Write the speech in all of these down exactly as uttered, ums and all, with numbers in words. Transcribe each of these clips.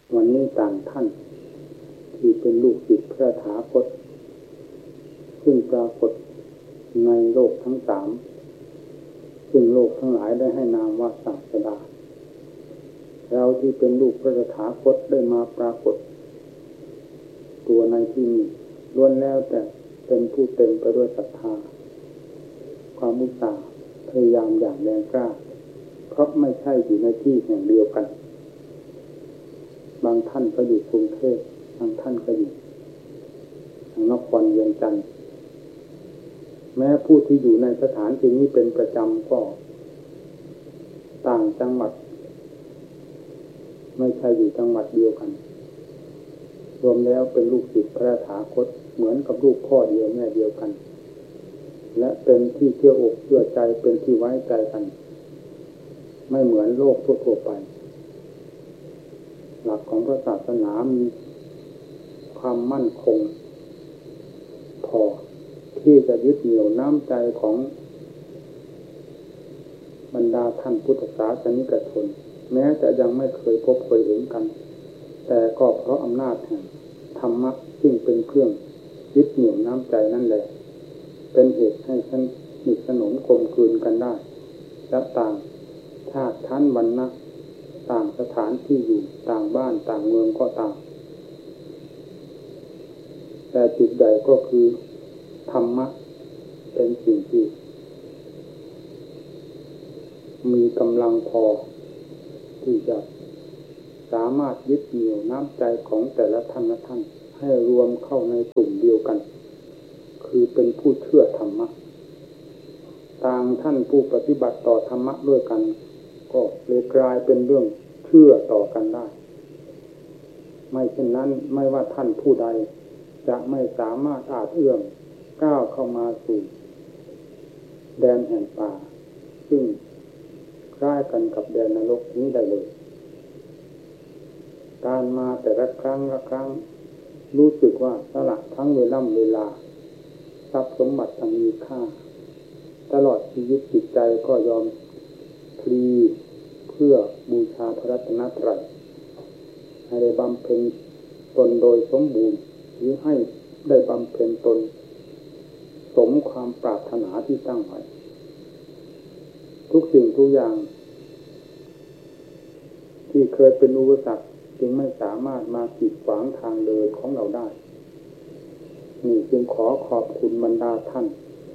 วันนี้ต่างท่านที่เป็นลูกศิษย์พระถาคตซึ่งปรากฏในโลกทั้งสามซึ่งโลกทั้งหลายได้ให้นามว่าศาสดาเราที่เป็นลูกพระตถาคตได้มาปรากฏตัวในที่นี้ล้วนแล้วแต่เป็นผู้เต็มไปด้วยศรัทธาความมุสาพยายามอย่างแรงกล้าเพราะไม่ใช่อยู่ในที่แห่งเดียวกันบางท่านก็อยู่กรุงเทพบางท่านก็อยู่ทางนครเวียงจันทร์แม้ผู้ที่อยู่ในสถานที่นี้เป็นประจำก็ต่างจังหวัดไม่ใช่อยู่จังหวัดเดียวกันรวมแล้วเป็นลูกศิษย์พระตถาคตเหมือนกับลูกพ่อเดียวแม่เดียวกันและเป็นที่เชื่ออกเชื่อใจเป็นที่ไว้ใจกันไม่เหมือนโลกทั่วๆไปหลักของพระศาสนามีความมั่นคงพอที่จะยึดเหนี่ยวน้ำใจของบรรดาท่านพุทธศาสนิกชนแม้จะยังไม่เคยพบเคยเห็นกันแต่ก็เพราะอำนาจแห่งธรรมะซึ่งเป็นเครื่องยึดเหนี่ยวน้ำใจนั่นแหละเป็นเหตุให้สนิทสนมกลมกลืนกันได้และต่างชาติชั้นวรรณะต่างสถานที่อยู่ต่างบ้านต่างเมืองก็ต่างแต่จุดใดก็คือธรรมะเป็นสิ่งที่มีกำลังพอที่จะสามารถยึดเหนี่ยวน้ำใจของแต่ละท่านละท่านให้รวมเข้าในกลุ่มเดียวกันคือเป็นผู้เชื่อธรรมะต่างท่านผู้ปฏิบัติต่อธรรมะด้วยกันก็เลยกลายเป็นเรื่องเชื่อต่อกันได้ไม่เช่นนั้นไม่ว่าท่านผู้ใดจะไม่สามารถอาจเอื้อมก้าวเข้ามาสู่แดนแห่งป่าซึ่งคล้ายกันกับแดนนรกนี้ได้เลยการมาแต่ละครั้งละครั้งรู้สึกว่าสละทั้งเวลาเวลาทรัพย์สมบัติอันมีค่าตลอดชีวิตจิตใจก็ยอมพลีเพื่อบูชาพระรัตนตรัยให้ได้บำเพ็ญตนโดยสมบูรณ์หรือให้ได้บำเพ็ญตนสมความปรารถนาที่ตั้งไว้ทุกสิ่งทุกอย่างที่เคยเป็นอุปสรรคจึงไม่สามารถมากีดขวางทางเดินของเราได้นี่จึงขอขอบคุณบรรดาท่าน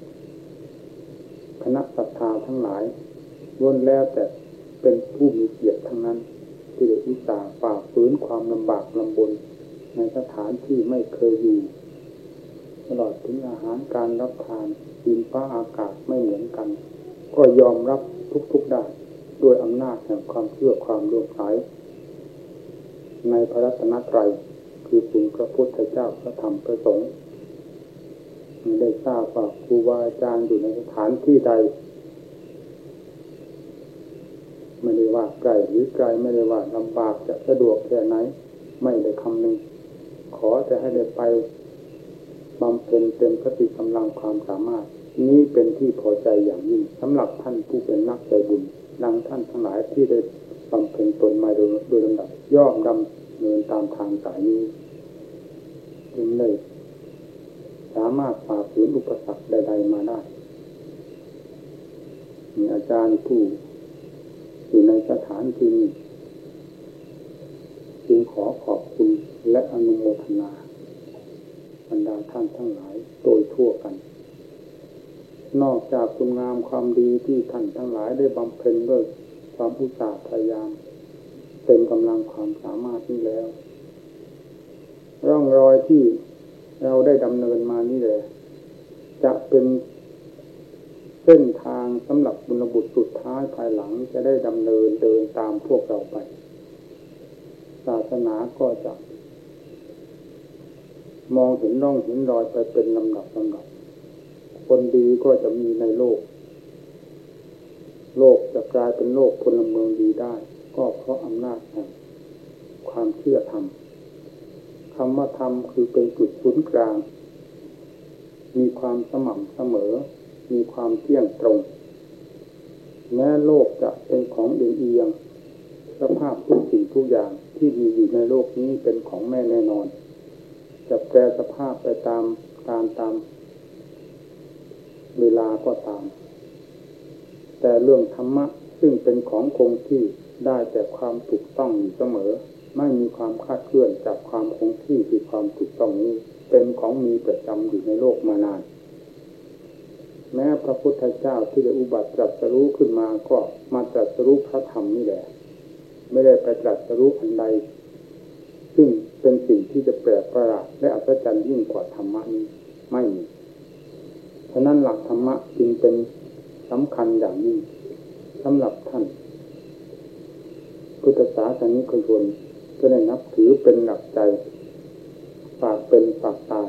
คณะศรัทธาทั้งหลายล้วนแล้วแต่เป็นผู้มีเกียรติทั้งนั้นที่ได้อุตส่าห์ฝ่าฝืนความลำบากลำบนในสถานที่ไม่เคยอยู่ตลอดถึงอาหารการรับทานดินฟ้าอากาศไม่เหมือนกันก็ยอมรับทุกๆได้ด้วยอำนาจแห่งความเชื่อความเลื่อมใสในพระรัตนตรัยคือคุณพระพุทธเจ้าพระธรรมพระสงฆ์ได้ทราบว่าครูบาอาจารย์อยู่ในสถานที่ใดไม่ได้ว่าไกลหรือไกลไม่ได้ว่าลำบากจะสะดวกแค่ไหนไม่ได้คำนึงขอจะให้ได้ไปบำเพ็ญเต็มสติกำลังความสามารถนี้เป็นที่พอใจอย่างยิ่งสำหรับท่านผู้เป็นนักใจบุญดังท่านทั้งหลายที่ได้บำเพ็ญตนมาโดยโดยลำดับย่อมดำเนินตามทางสายนี้จึงได้สามารถฝ่าฝืนอุปสรรคใดๆมาได้มีอาจารย์ผู้อยู่ในสถานที่นี้จึงขอขอบคุณและอนุโมทนาบรรดาท่านทั้งหลายโดยทั่วกันนอกจากคุณงามความดีที่ท่านทั้งหลายได้บำเพ็ญด้วยความอุตสาห์พยายามเต็มกำลังความสามารถนี้แล้วร่องรอยที่เราได้ดำเนินมานี่แหละจะเป็นเส้นทางสำหรับบุญบุตรสุดท้ายภายหลังจะได้ดำเนินเดินตามพวกเราไปศาสนาก็จะมองเห็นร่องเห็นรอยไปเป็นลำดับลำดับคนดีก็จะมีในโลกโลกจะกลายเป็นโลกพลเมืองดีได้ก็เพราะอำนาจแห่งความเชื่อธรรมคำว่าธรรมคือเป็นจุดศูนย์กลางมีความสม่ำเสมอมีความเที่ยงตรงแม้โลกจะเป็นของเอียงๆสภาพทุกสิ่งทุกอย่างที่มีอยู่ในโลกนี้เป็นของแม่แน่นอนจะแปรสภาพไปตามการตามเวลาก็ตามแต่เรื่องธรรมะซึ่งเป็นของคงที่ได้แต่ความถูกต้องอยู่เสมอไม่มีความคลาดเคลื่อนจากความคงที่คือความถูกต้องนี้เป็นของมีประจำอยู่ในโลกมานานแม้พระพุทธเจ้าที่ได้อุบัติตรัสรู้ขึ้นมาก็มาตรัสรู้พระธรรมนี่แหละไม่ได้ไปตรัสรู้อันใดซึ่งเป็นสิ่งที่จะแปลกประหลาดและอัศจรรย์ยิ่งกว่าธรรมะนี้ไม่มีฉะนั้นหลักธรรมะจึงเป็นสำคัญอย่างยิ่งสำหรับท่านพุทธศาสนิกชนจะได้นับถือเป็นหลักใจฝากเป็นฝากตาย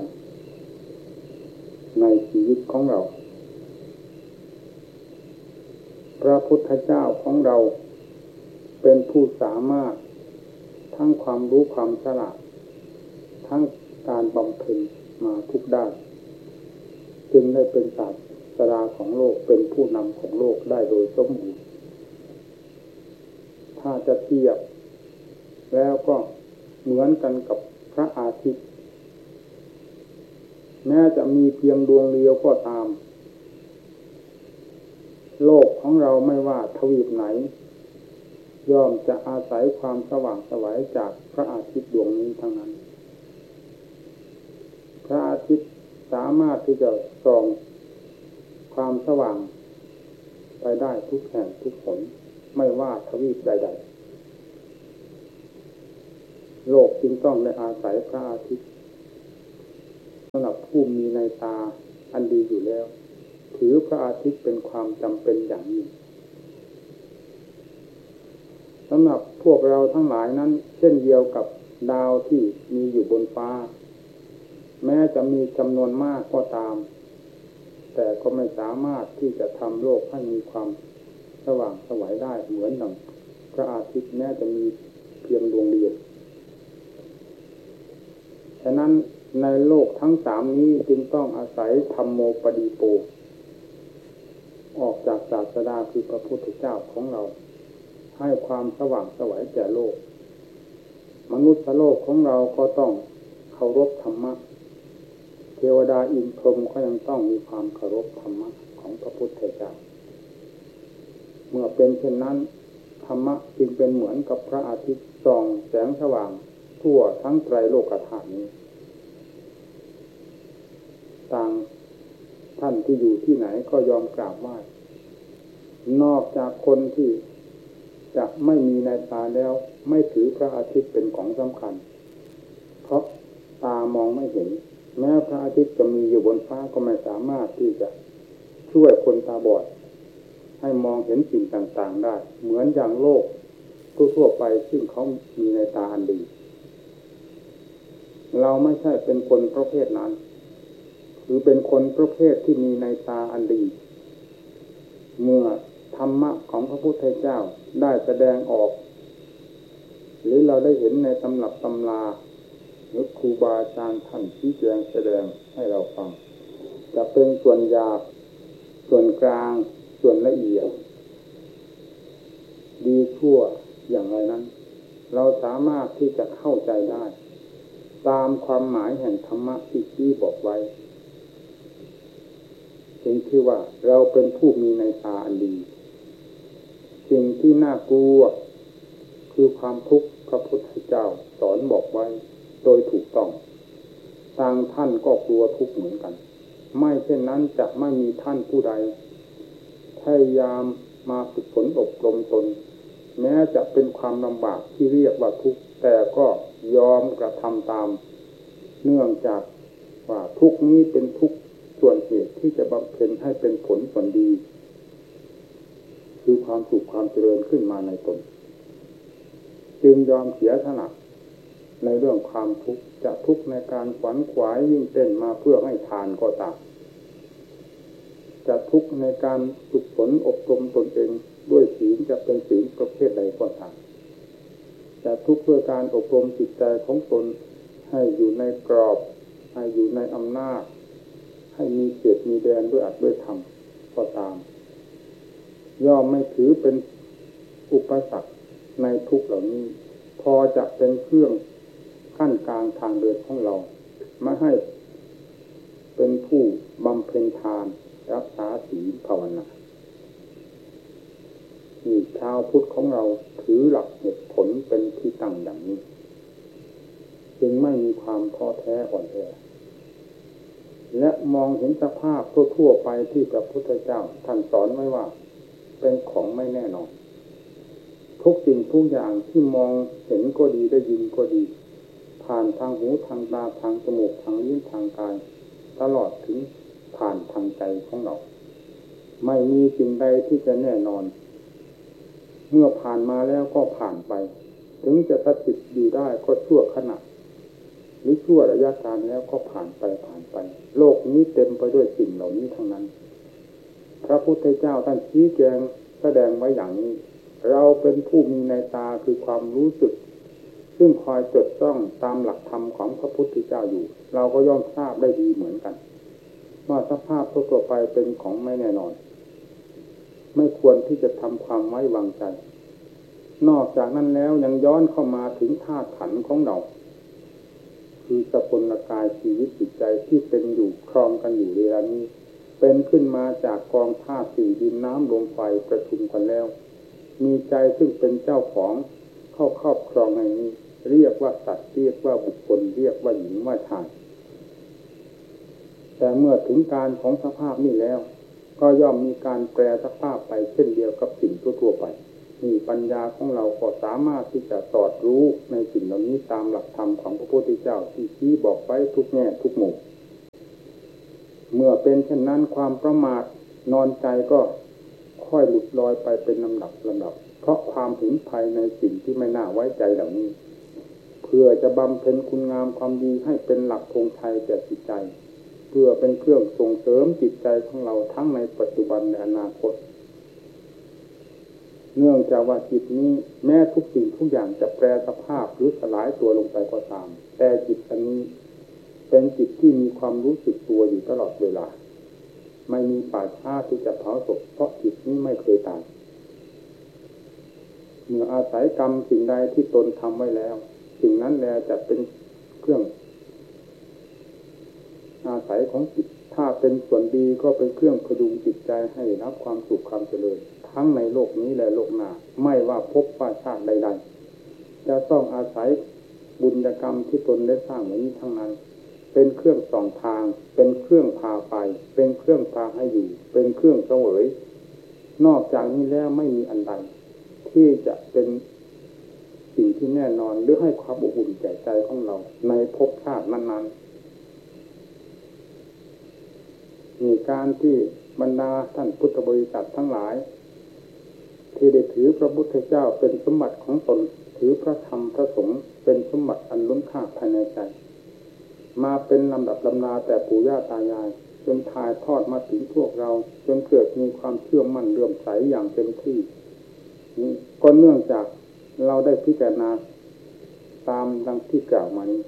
ในชีวิตของเราพระพุทธเจ้าของเราเป็นผู้สามารถทั้งความรู้ความฉลาดทั้งการบำเพ็ญมาทุกด้านจึงได้เป็นศาสดาของโลกเป็นผู้นำของโลกได้โดยสมบูรณ์ถ้าจะเทียบแล้วก็เหมือนกันกับพระอาทิตย์แม้จะมีเพียงดวงเดียวก็ตามโลกของเราไม่ว่าทวีปไหนย่อมจะอาศัยความสว่างไสวจากพระอาทิตย์ดวงนี้ทั้งนั้นพระอาทิตย์สามารถที่จะส่องความสว่างไปได้ทุกแห่งทุกหนไม่ว่าทวีปใดๆโลกจึงต้องได้อาศัยพระอาทิตย์สำหรับผู้มีในตาอันดีอยู่แล้วถือพระอาทิตย์เป็นความจำเป็นอย่างยิ่งสำหรับพวกเราทั้งหลายนั้นเช่นเดียวกับดาวที่มีอยู่บนฟ้าแม้จะมีจำนวนมากก็ตามแต่ก็ไม่สามารถที่จะทำโลกให้มีความสว่างไสวได้เหมือนดังพระอาทิตย์แม้จะมีเพียงดวงเดียวฉะนั้นในโลกทั้งสามนี้จึงต้องอาศัยธัมโมปดีโปออกจากศาสดาคือพระพุทธเจ้าของเราให้ความสว่างไสวแก่โลกมนุษย์โลกของเราก็ต้องเคารพธรรมะเทวดาอินทร์พรหมก็ยังต้องมีความเคารพธรรมะของพระพุทธเจ้าเมื่อเป็นเช่นนั้นธรรมะจึงเป็นเหมือนกับพระอาทิตย์ส่องแสงสว่างทั่วทั้งไตรโลกธาตุนี้ต่างท่านที่อยู่ที่ไหนก็ยอมกราบไหว้นอกจากคนที่จะไม่มีในตาแล้วไม่ถือพระอาทิตย์เป็นของสำคัญเพราะตามองไม่เห็นแม้พระอาทิตย์จะมีอยู่บนฟ้าก็ไม่สามารถที่จะช่วยคนตาบอดให้มองเห็นสิ่งต่างๆได้เหมือนอย่างโลกทั่วๆไปซึ่งเขามีในตาอันดีเราไม่ใช่เป็นคนประเภทนั้นหรือเป็นคนประเภทที่มีในตาอันดีเมื่อธรรมะของพระพุทธเจ้าได้แสดงออกหรือเราได้เห็นในตำรับตำราหรือครูบาอาจารย์ท่านชี้แจงแสดงให้เราฟังจะเป็นส่วนหยาบส่วนกลางส่วนละเอียดดีชั่วอย่างไรนั้นเราสามารถที่จะเข้าใจได้ตามความหมายแห่งธรรมะที่ชี้บอกไว้จึงคือว่าเราเป็นผู้มีในตาอันดีสิ่งที่น่ากลัวคือความทุกข์พระพุทธเจ้าสอนบอกไว้โดยถูกต้องทางท่านก็กลัวทุกข์เหมือนกันไม่เช่นนั้นจะไม่มีท่านผู้ใดพยายามมาฝึกฝนอบรมตนแม้จะเป็นความลำบากที่เรียกว่าทุกข์แต่ก็ยอมกระทำตามเนื่องจากว่าทุกข์นี้เป็นทุกข์ส่วนเหตุที่จะบำเพ็ญให้เป็นผลผลดีคือความสุขความเจริญขึ้นมาในตนจึงยอมเสียสละในเรื่องความทุกข์จะทุกข์ในการขวนขวายยิ่งเต้นมาเพื่อให้ทานก็ตามจะทุกข์ในการฝึกฝนอบรมตนเองด้วยศีลจะเป็นศีลประเภทใดก็ตามจะทุกข์ด้วยการอบรมจิตใจของตนให้อยู่ในกรอบให้อยู่ในอำนาจให้มีเขตมีแดนด้วยอัตด้วยธรรมก็ตามย่อมไม่ถือเป็นอุปสรรคในทุกเหล่านี้พอจะเป็นเครื่องขั้นกลางทางเดินของเราไม่ให้เป็นผู้บำเพ็ญทานรักษาศีลภาวนานี่ชาวพุทธของเราถือหลักเหตุผลเป็นที่ตั้งอย่างนี้จึงไม่มีความท้อแท้อ่อนแอและมองเห็นสภาพทั่วๆไปที่พระพุทธเจ้าท่านสอนไว้ว่าเป็นของไม่แน่นอนทุกสิ่งทุกอย่างที่มองเห็นก็ดีได้ยินก็ดีผ่านทางหูทางตาทางจมูกทางลิ้นทางกายตลอดถึงผ่านทางใจของเราไม่มีสิ่งใดที่จะแน่นอนเมื่อผ่านมาแล้วก็ผ่านไปถึงจะสถิตอยู่ได้ก็ชั่วขณะหรือชั่วระยะการแล้วก็ผ่านไปผ่านไปโลกนี้เต็มไปด้วยสิ่งเหล่านี้ทั้งนั้นพระพุทธเจ้าท่านชี้แจงแสดงไว้อย่างนี้เราเป็นผู้มีในตาคือความรู้สึกซึ่งคอยจดจ้องตามหลักธรรมของพระพุทธเจ้าอยู่เราก็ย่อมทราบได้ดีเหมือนกันว่าสภาพทั่วไปเป็นของไม่แน่นอนไม่ควรที่จะทำความไว้วางใจนอกจากนั้นแล้วยังย้อนเข้ามาถึงธาตุขันธ์ของเราคือสกุลกายชีวิตจิตใจที่เป็นอยู่ครองกันอยู่เวลานี้เป็นขึ้นมาจากกองธาตุสี่ดินน้ำลมไฟประชุมกันแล้วมีใจซึ่งเป็นเจ้าของเข้าครอบครองในนี้เรียกว่าสัตว์เรียกว่าบุคคลเรียกว่าหญิงว่าชายแต่เมื่อถึงการของสภาพนี้แล้วก็ย่อมมีการแปรสภาพไปเช่นเดียวกับสิ่งทั่วๆไปนี่ปัญญาของเราก็สามารถที่จะสอดรู้ในสิ่งเหล่านี้ตามหลักธรรมของพระพุทธเจ้าที่ชี้บอกไว้ทุกแง่ทุกมุมเมื่อเป็นเช่นนั้นความประมาทนอนใจก็ค่อยหลุดลอยไปเป็นลำดับลำดับเพราะความหึงภายในสิ่งที่ไม่น่าไว้ใจเหล่านี้เพื่อจะบำเพ็ญคุณงามความดีให้เป็นหลักธงชัยแก่จิตใจเพื่อเป็นเครื่องส่งเสริมจิตใจของเราทั้งในปัจจุบันและอนาคตเนื่องจากว่าจิตนี้แม้ทุกสิ่งทุกอย่างจะแปรสภาพหรือสลายตัวลงไปก็ตามแต่จิตอันนี้เป็นจิตที่มีความรู้สึกตัวอยู่ตลอดเวลาไม่มีป่าช้าที่จะเผาศพเพราะจิตนี้ไม่เคยตายเมื่ออาศัยกรรมสิ่งใดที่ตนทำไว้แล้วสิ่งนั้นแลจะเป็นเครื่องอาศัยของจิตถ้าเป็นส่วนดีก็เป็นเครื่องพดุงจิตใจให้รับความสุขความเจริญทั้งในโลกนี้และโลกหน้าไม่ว่าภพว่าชาติใดๆจะต้องอาศัยบุญกรรมที่ตนได้สร้างไว้นี้ทั้งนั้นเป็นเครื่องส่องทางเป็นเครื่องพาไปเป็นเครื่องพาให้อยู่เป็นเครื่องเสวยนอกจากนี้แล้วไม่มีอันใดที่จะเป็นสิ่งที่แน่นอนหรือให้ความอบอุ่นแก่ใจของเราในภพชาตินั้นๆมีการที่บรรดาท่านพุทธบริษัททั้งหลายที่ได้ถือพระพุทธเจ้าเป็นสมบัติของตนถือพระธรรมพระสงฆ์เป็นสมบัติอันล้นค่าภายในใจมาเป็นลำดับลำนาแต่ปู่ย่าตายายจนถ่ายทอดมาถึงพวกเราจนเกิดมีความเชื่อมั่นเลื่อมใสอย่างเต็มที่นี่ก็เนื่องจากเราได้พิจารณาตามดังที่กล่าวมานี้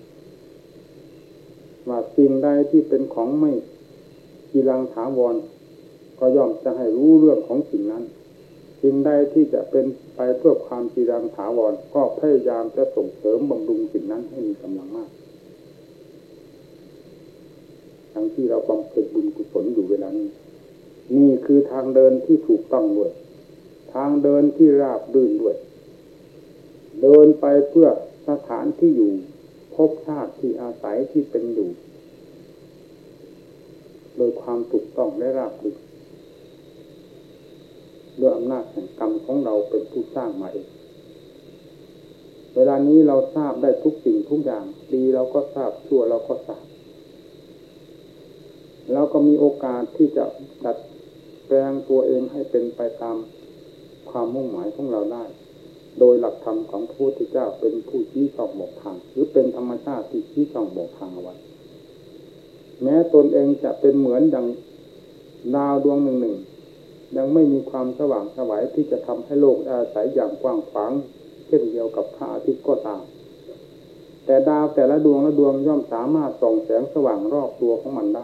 ว่าสิ่งใดที่เป็นของไม่กีรังถาวรก็ย่อมจะให้รู้เรื่องของสิ่งนั้นสิ่งใดที่จะเป็นไปเพื่อความกีรังถาวรก็พยายามจะส่งเสริมบำรุงสิ่งนั้นให้มีกำลังมากทั้งที่เราบำเพ็ญบุญกุศลอยู่เวลานี้นี่คือทางเดินที่ถูกต้องด้วยทางเดินที่ราบรื่นด้วยเดินไปเพื่อสถานที่อยู่ภพชาติที่อาศัยที่เป็นอยู่โดยความถูกต้องและราบรื่นด้วยอำนาจแห่งกรรมของเราเป็นผู้สร้างมาเองเวลานี้เราทราบได้ทุกสิ่งทุกอย่างดีเราก็ทราบชั่วเราก็ทราบเราก็มีโอกาสที่จะดัดแปลงตัวเองให้เป็นไปตามความมุ่งหมายของเราได้โดยหลักธรรมของพระพุทธเจ้าเป็นผู้ชี้ช่องบอกทางหรือเป็นธรรมชาติที่ชี้ช่องบอกทางเอาไว้แม้ตนเองจะเป็นเหมือนดังดาวดวงหนึ่งหนึ่งยังไม่มีความสว่างไสวที่จะทำให้โลกอาศัยอย่างกว้างขวางเช่นเดียวกับพระอาทิตย์ก็ตามแต่ดาวแต่ละดวงละดวงย่อมสามารถส่องแสงสว่างรอบตัวของมันได้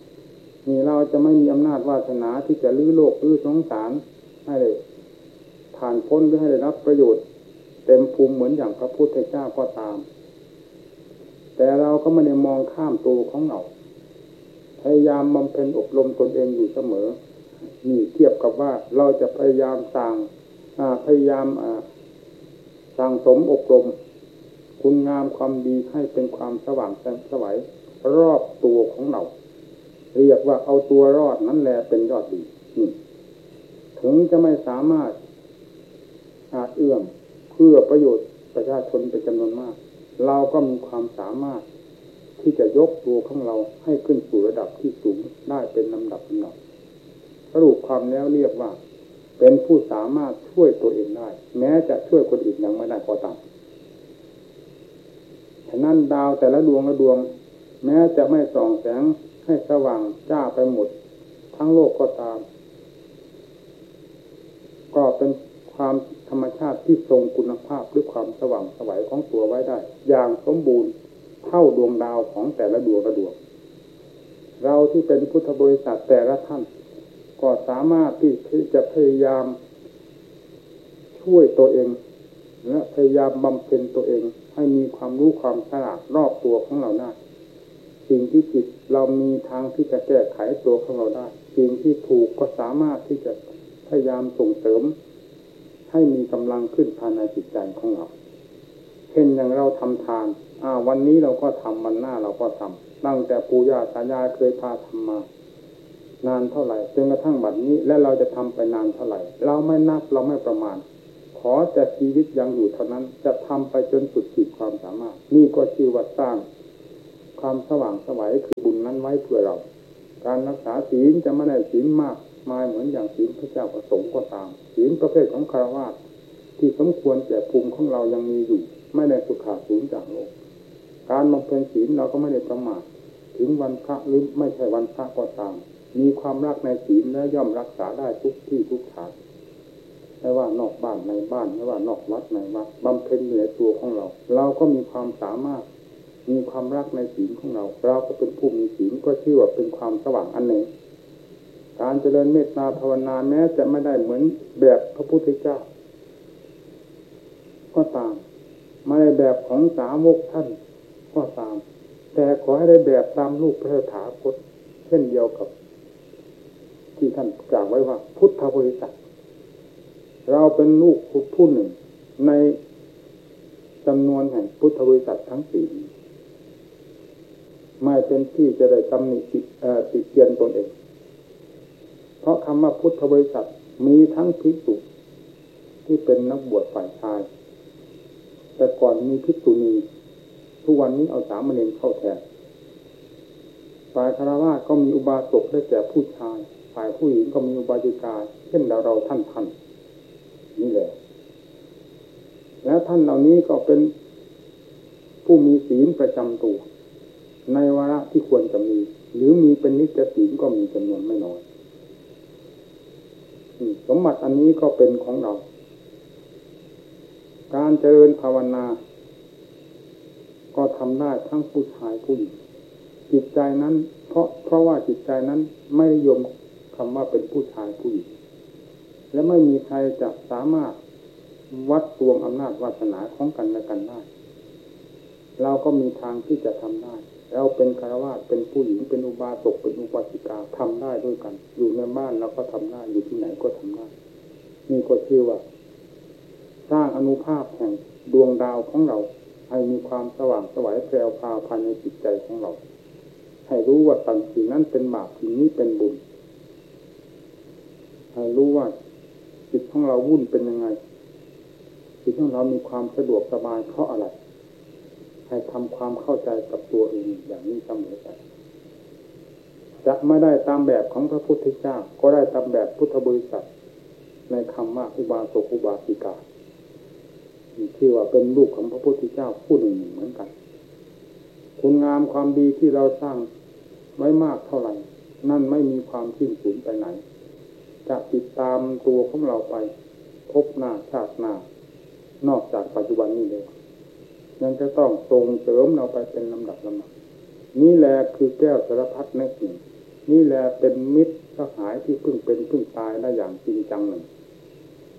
นี่เราจะไม่มีอำนาจวาสนาที่จะลื้อโลกลื้อสงสารให้ทผ่านพ้นหรือให้ได้รับประโยชน์เต็มภูมิเหมือนอย่างพระพุทธเจ้าก็ตามแต่เราก็ไม่ได้มองข้ามตัวของเราพยายามบำเพ็ญอบรมตนเองอยู่เสมอนี่เทียบกับว่าเราจะพยายามสร้างพยายามสั่งสมอบรมคุณงามความดีให้เป็นความสว่างแสงสวัยรอบตัวของเราเรียกว่าเอาตัวรอดนั้นแหละเป็นยอดดีถึงจะไม่สามารถอาจเอื้อมเพื่อประโยชน์ประชาชนเป็นจำนวนมากเราก็มีความสามารถที่จะยกตัวของเราให้ขึ้นสู่ระดับที่สูงได้เป็นลำดับลำดับสรุปความแล้วเรียกว่าเป็นผู้สามารถช่วยตัวเองได้แม้จะช่วยคนอื่นยังไม่ได้ก็ตามฉะนั้นดาวแต่ละดวงละดวงแม้จะไม่ส่องแสงให้สว่างจ้าไปหมดทั้งโลกก็ตามก็เป็นความธรรมชาติที่ทรงคุณภาพหรือความสว่างไสวของตัวไว้ได้อย่างสมบูรณ์เท่าดวงดาวของแต่ละดวงละดวงเราที่เป็นพุทธบริษัทแต่ละท่านก็สามารถที่จะพยายามช่วยตัวเองและพยายามบำเพ็ญตัวเองให้มีความรู้ความฉลาดรอบตัวของเราได้สิ่งที่ผิดเรามีทางที่จะแก้ไขตัวของเราได้สิ่งที่ถูกก็สามารถที่จะพยายามส่งเสริมให้มีกำลังขึ้นภายในจิตใจของเราเช่นอย่างเราทำทานอ่าวันนี้เราก็ทำวันหน้าเราก็ทำตั้งแต่ปู่ย่าตายายเคยพาทำมานานเท่าไหร่จนกระทั่งบัดนี้และเราจะทำไปนานเท่าไหร่เราไม่นับเราไม่ประมาณขอแต่ชีวิตยังอยู่เท่านั้นจะทำไปจนสุดขีดความสามารถนี่ก็ชื่อว่าสร้างความสว่างไสวคือบุญนั้นไว้เพื่อเราการรักษาศีลจะไม่ได้ศีลมากมายเหมือนอย่างศีลพระเจ้าประสงค์ก็ตามศีลประเภทของฆราวาสที่สมควรแก่ภูมิของเรายังมีอยู่ไม่ได้สุขาสูญจากโลกการบำเพ็ญศีลเราก็ไม่ได้ประมาทถึงวันพระหรือไม่ใช่วันพระก็ตามมีความรักในศีลและย่อมรักษาได้ทุกที่ทุกทางไม่ว่านอกบ้านในบ้านไม่ว่านอกวัดในวัดบำเพ็ญเหนือตัวของเราเราก็มีความสามารถมีความรักในศีลของเราเราก็เป็นผู้มีศีลก็ชื่อว่าเป็นความสว่างอันหนึ่งการเจริญเมตตาภาวนาแม้จะไม่ได้เหมือนแบบพระพุทธเจ้าก็ตามไม่ได้แบบของสาวกท่านก็ตามแต่ขอให้ได้แบบตามลูกพระถาคตเช่นเดียวกับที่ท่านกล่าวไว้ว่าพุทธบริษัทเราเป็นลูกผู้หนึ่งในจำนวนแห่งพุทธบริษัททั้งสี่ไม่เป็นที่จะได้ตำหนิติเตียนตนเองเพราะคำว่าพุทธบริษัทมีทั้งภิกษุที่เป็นนักบวชฝ่ายชายแต่ก่อนมีภิกษุณีทุกวันนี้เอาสามเณรเข้าแทนฝ่ายคฤหัสถ์ก็มีอุบาสกได้แก่ผู้ชายฝ่ายผู้หญิงก็มีอุบาสิกาเช่นเราเราท่านท่านนี่แหละแล้วท่านเหล่านี้ก็เป็นผู้มีศีลประจำตัวในวาระที่ควรจะมีหรือมีเป็นนิจศีลก็มีจำนวนไม่น้อยสมบัติอันนี้ก็เป็นของเราการเจริญภาวนาก็ทำได้ทั้งผู้ชายผู้หญิงจิตใจนั้นเพราะเพราะว่าจิตใจนั้นไม่นิยมคำว่าเป็นผู้ชายผู้หญิงและไม่มีใครจะสามารถวัดตวงอำนาจวาสนาของกันและกันได้เราก็มีทางที่จะทำได้เราเป็นฆราวาสเป็นผู้หญิงเป็นอุบาสกเป็นอุบาสิกาทำได้ด้วยกันอยู่ในบ้านเราก็ทำได้อยู่ที่ไหนก็ทำได้นี่ก็ชื่อว่าสร้างอนุภาพแห่งดวงดาวของเราให้มีความสว่างไสวแพรวพราวภายในจิตใจของเราให้รู้ว่าสิ่งสิ่งนั้นเป็นบาปสิ่งนี้เป็นบุญให้รู้ว่าจิตของเราวุ่นเป็นยังไงจิตของเรามีความสะดวกสบายเพราะอะไรให้ทำความเข้าใจกับตัวเองอย่างนี้เสมอไปจะไม่ได้ตามแบบของพระพุทธเจ้าก็ได้ตามแบบพุทธบริษัทในคำว่าอุบาสกอุบาสิกาที่ว่าเป็นลูกของพระพุทธเจ้าผู้หนึ่งเหมือนกันคุณงามความดีที่เราสร้างไว้มากเท่าไหร่นั่นไม่มีความสิ้นสุดไปไหนจะติดตามตัวของเราไปพบหน้าชาติหน้านอกจากปัจจุบันนี้เลยยังจะต้องส่งเสริมเราไปเป็นลำดับลำดับนี่แหละคือแก้วสารพัดนึกหนึ่งนี่แหละเป็นมิตรสหายที่พึ่งเป็นพึ่งตายได้อย่างจริงจังหนึ่ง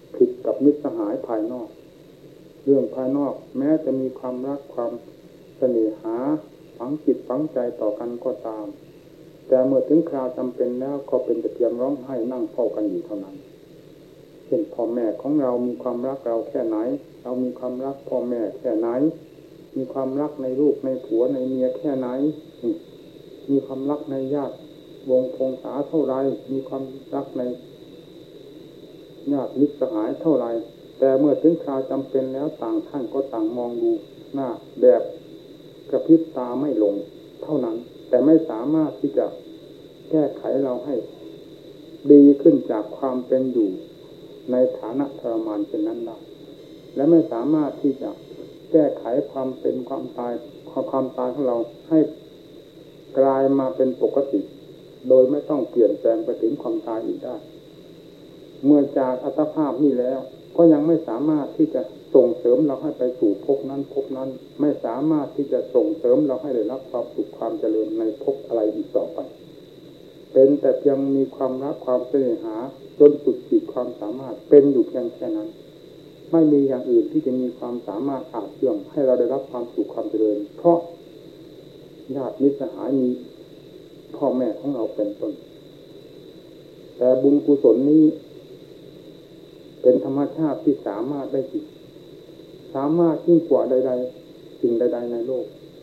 ผิดกับมิตรสหายภายนอกเรื่องภายนอกแม้จะมีความรักความเสน่หาฝังจิตฝังใจต่อกันก็ตามแต่เมื่อถึงคราวจำเป็นแล้วก็เป็นแต่เพียงร้องไห้นั่งเฝ้ากันอยู่เท่านั้นเช่นพ่อแม่ของเรามีความรักเราแค่ไหนเรามีความรักพ่อแม่แค่ไหนมีความรักในลูกในผัวในเมียแค่ไหนมีความรักในญาติวงพงศาเท่าไรมีความรักในญาติมิตรสหายเท่าไรแต่เมื่อถึงคราวจำเป็นแล้วต่างท่านก็ต่างมองดูหน้าแบบกระพริบตาไม่ลงเท่านั้นแต่ไม่สามารถที่จะแก้ไขเราให้ดีขึ้นจากความเป็นอยู่ในฐานะทรมานเช่นนั้นได้และไม่สามารถที่จะแก้ไขความเป็นความตายความตายของเราให้กลายมาเป็นปกติโดยไม่ต้องเปลี่ยนแปลงไปถึงความตายอีกได้เมื่อจากอัตภาพนี้แล้วก็ยังไม่สามารถที่จะส่งเสริมเราให้ไปสู่ภพนั้นภพนั้นไม่สามารถที่จะส่งเสริมเราให้ได้รับความสุขความเจริญในภพอะไรอีกต่อไปเป็นแต่เพียงมีความรักความเสน่หาจนสุดขีดความสามารถเป็นอยู่เพียงแค่นั้นไม่มีอย่างอื่นที่จะมีความสามารถอาจเชื่อมให้เราได้รับความสุขความเจริญเพราะญาติมิตรสหายมีพ่อแม่ของเราเป็นต้นแต่บุญกุศลนี้เป็นธรรมชาติที่สามารถได้จริงสามารถยิ่งกว่าใดๆสิ่งใดๆในโลก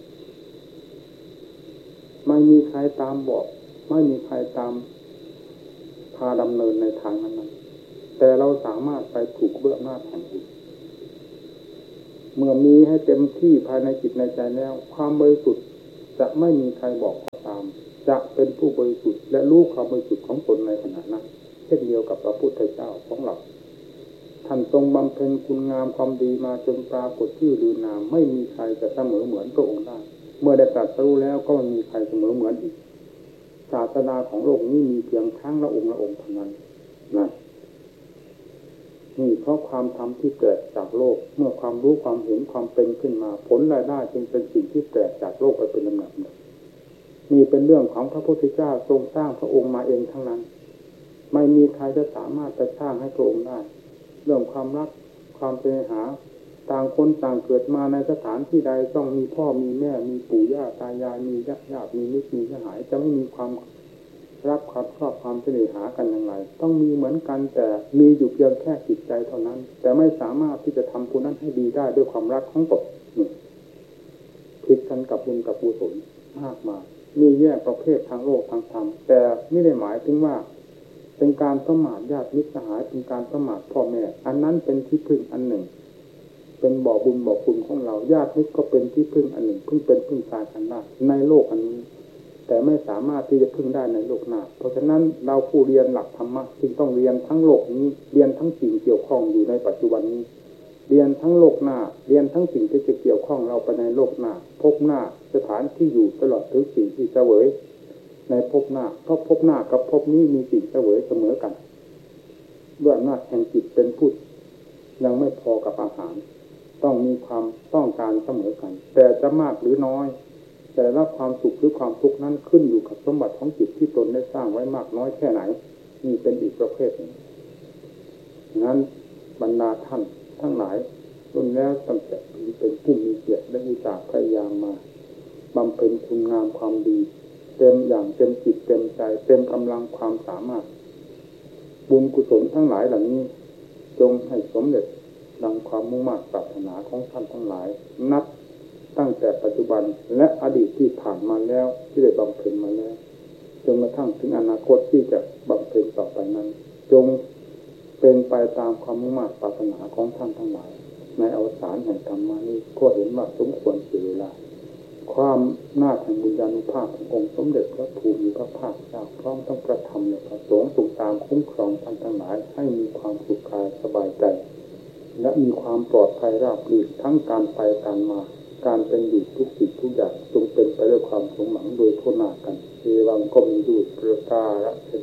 ไม่มีใครตามบอกไม่มีใครตามพาดำเนินในทางนั้นๆแต่เราสามารถไปถูกเบื้องหน้าแห่งบุญเมื่อมีให้เต็มที่ภายในจิตในใจแล้วความบริสุทธิ์จะไม่มีใครบอกก็ตามจะเป็นผู้บริสุทธิ์และรู้ความบริสุทธิ์ของตนในขณะนั้นเช่นเดียวกับพระพุทธเจ้าของเราท่านทรงบำเพ็ญคุณงามความดีมาจนปรากฏชื่อลือนามไม่มีใครจะเสมอเหมือนพระองค์ได้เมื่อได้ตรัสรู้แล้วก็ไม่มีใครเสมอเหมือนอีกศาสนาของโลกนี้มีเพียงครั้งละองค์ละองค์เท่านั้นนะนี่เพราะความธรรมที่เกิดจากโลกเมื่อความรู้ความเห็นความเป็นขึ้นมาผลรายได้จึงเป็นสิ่งที่แตกจากโลกไปเป็นลำดับนี่เป็นเรื่องของพระพุทธเจ้าทรงสร้างพระองค์มาเองทั้งนั้นไม่มีใครจะสามารถจะสร้างให้พระองค์ได้เรื่องความรักความเสน่หาต่างคนต่างเกิดมาในสถานที่ใดต้องมีพ่อมีแม่มีปู่ย่าตายายมีญาติญาติมีมิตรมีสหายจะไม่มีความรักความชอบความเสน่หากันอย่างไรต้องมีเหมือนกันแต่มีอยู่เพียงแค่จิตใจเท่านั้นแต่ไม่สามารถที่จะทำผู้นั้นให้ดีได้ด้วยความรักของตนนี่ผิดกันกับบุญกับกุศลมากมายมีแยกประเภททางโลกทางธรรมแต่ไม่ได้หมายถึงว่าเป็นการประมาทญาติมิตรสหายเป็นการประมาทพ่อแม่อันนั้นเป็นที่พึ่งอันหนึ่งเป็นบ่อบุญบ่อคุณของเราญาติมิตรก็เป็นที่พึ่งอันหนึ่งพึ่งเป็นพึ่งตายกันได้ในโลกอันนี้แต่ไม่สามารถที่จะพึ่งได้ในโลกหน้าเพราะฉะนั้นเราผู้เรียนหลักธรรมะจึงต้องเรียนทั้งโลกนี้เรียนทั้งสิ่งเกี่ยวข้องอยู่ในปัจจุบันนี้เรียนทั้งโลกหน้าเรียนทั้งสิ่งที่จะเกี่ยวข้องเราไปในโลกหน้าภพหน้าสถานที่อยู่ตลอดถึงสิ่งที่เสวยในภพหน้าเพราะภพหน้ากับภพนี้มีสิ่งเสวยเสมอกันด้วยอำนาจแห่งจิตเป็นผู้ยังไม่พอกับอาหารต้องมีความต้องการเสมอกันแต่จะมากหรือน้อยแต่ละความสุขหรือความทุกข์นั้นขึ้นอยู่กับสมบัติของจิตที่ตนได้สร้างไว้มากน้อยแค่ไหนนี่เป็นอีกประเภทหนึ่งงั้นบรรดาท่านทั้งหลายล้วนแล้วตั้งแต่เป็นผู้มีเกียรติและอุตสาห์พยายามมาบำเพ็ญคุณงามความดีเต็มอย่างเต็มจิตเต็มใจเต็มกำลังความสามารถบุญกุศลทั้งหลายเหล่านี้จงให้สมเด็จดังความมุ่งมั่นปรารถนาของท่านทั้งหลายนับตั้งแต่ปัจจุบันและอดีตที่ผ่านมาแล้วที่ได้บำเพ็ญมาแล้วจนกระทั่งถึงอนาคตที่จะบำเพ็ญต่อไปนั้นจงเป็นไปตามความมุ่งมั่นปรารถนาของท่านทั้งหลายในอวสานแห่งธรรมานี้ก็เห็นว่าสมควรเสียเวลาความน่าแห่งบุญญาณุภาพขององค์สมเด็จพระภูมิพระภาคเจ้าพร้อมทั้งประธรรมและพระสงฆ์ทรงตามคุ้มครองท่านทั้งหลายให้มีความสุขกายสบายใจและมีความปลอดภัยราบรื่นทั้งการไปการมาการเป็นอยู่ทุกสิ่งทุกอย่างจงเป็นไปด้วยความสมหวังโดยทั่วหน้ากันเอวังก็มีด้วยประการฉะ